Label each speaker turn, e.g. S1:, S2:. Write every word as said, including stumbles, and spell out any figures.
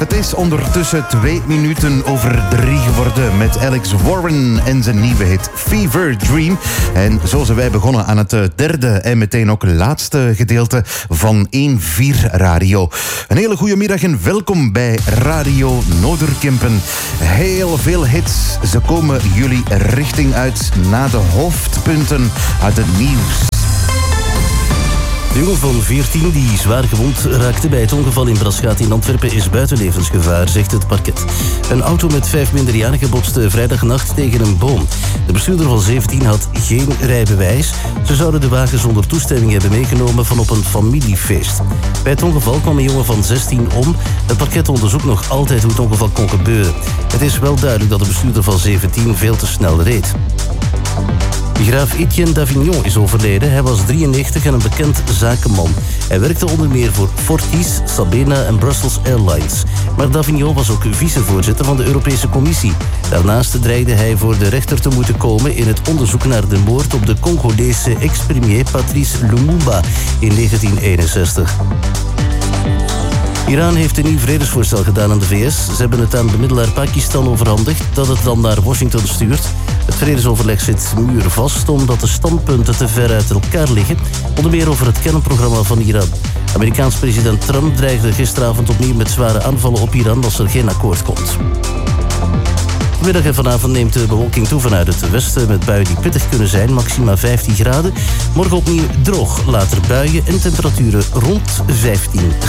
S1: Het is ondertussen twee minuten over drie geworden met Alex Warren en zijn nieuwe hit Fever Dream. En zo zijn wij begonnen aan het derde en meteen ook laatste gedeelte van één vier Radio. Een hele goede middag en welkom bij Radio Noorderkempen. Heel veel hits, ze komen jullie richting uit na de hoofdpunten uit het nieuws.
S2: De jongen van veertien die zwaar gewond raakte bij het ongeval in Braschaat in Antwerpen is buiten levensgevaar, zegt het parket. Een auto met vijf minderjarigen botste vrijdagnacht tegen een boom. De bestuurder van zeventien had geen rijbewijs. Ze zouden de wagen zonder toestemming hebben meegenomen van op een familiefeest. Bij het ongeval kwam een jongen van zestien om. Het parket onderzoekt nog altijd hoe het ongeval kon gebeuren. Het is wel duidelijk dat de bestuurder van zeventien veel te snel reed. Graaf Etienne d'Avignon is overleden. Hij was drieënnegentig en een bekend zakenman. Hij werkte onder meer voor Fortis, Sabena en Brussels Airlines. Maar d'Avignon was ook vicevoorzitter van de Europese Commissie. Daarnaast dreigde hij voor de rechter te moeten komen in het onderzoek naar de moord op de Congolese ex-premier Patrice Lumumba in negentien eenenzestig. Iran heeft een nieuw vredesvoorstel gedaan aan de V S. Ze hebben het aan bemiddelaar Pakistan overhandigd, dat het dan naar Washington stuurt. Het vredesoverleg zit muurvast omdat de standpunten te ver uit elkaar liggen. Onder meer over het kernprogramma van Iran. Amerikaans president Trump dreigde gisteravond opnieuw met zware aanvallen op Iran als er geen akkoord komt. Vanmiddag en vanavond neemt de bewolking toe vanuit het westen met buien die pittig kunnen zijn, maxima vijftien graden. Morgen opnieuw droog, later buien en temperaturen rond vijftien